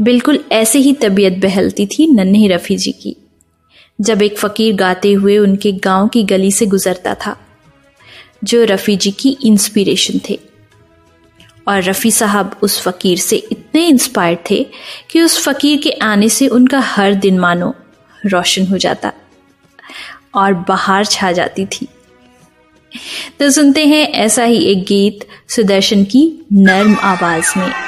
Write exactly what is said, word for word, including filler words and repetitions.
बिल्कुल ऐसे ही तबीयत बहलती थी नन्हे रफ़ी जी की जब एक फ़कीर गाते हुए उनके गांव की गली से गुजरता था, जो रफ़ी जी की इंस्पिरेशन थे। और रफ़ी साहब उस फ़कीर से इतने इंस्पायर्ड थे कि उस फ़कीर के आने से उनका हर दिन मानो रोशन हो जाता और बहार छा जाती थी। तो सुनते हैं ऐसा ही एक गीत सुदर्शन की नर्म आवाज में।